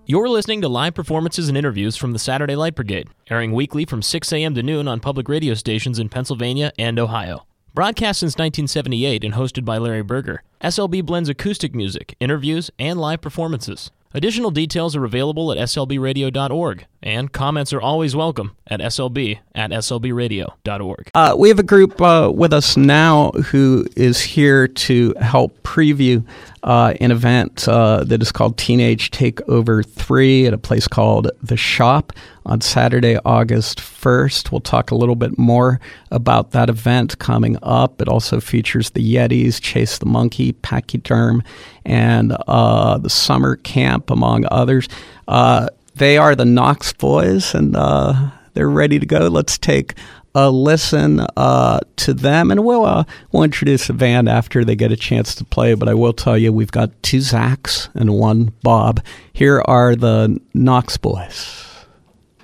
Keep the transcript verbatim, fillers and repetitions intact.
You're listening to live performances and interviews from the Saturday Light Brigade, airing weekly from six a.m. to noon on public radio stations in Pennsylvania and Ohio. Broadcast since nineteen seventy-eight and hosted by Larry Berger, S L B blends acoustic music, interviews, and live performances. Additional details are available at S L B radio dot org, and comments are always welcome at S L B at S L B radio dot org. Uh, we have a group uh, with us now who is here to help preview uh, an event uh, that is called Teenage Takeover three at a place called The Shop on Saturday, August first. We'll talk a little bit more about that event coming up. It also features the Yetis, Chase the Monkey, Pachyderm, and uh, the Summer Camp, among others. Uh, they are the Knox Boys, and uh, they're ready to go. Let's take a listen uh, to them, and we'll, uh, we'll introduce the band after they get a chance to play. But I will tell you, we've got two Zachs and one Bob. Here are the Knox Boys.